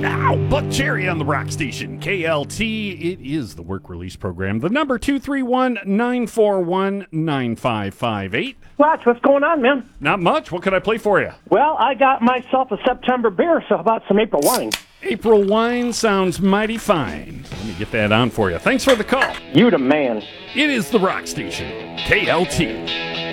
Ow! Buck Cherry on the Rock Station. KLT, it is the work release program. The number 231-941-9558. What's going on, man? Not much. What can I play for you? Well, I got myself a September beer, so how about some April wine? April wine sounds mighty fine. Let me get that on for you. Thanks for the call. You the man. It is the Rock Station. KLT.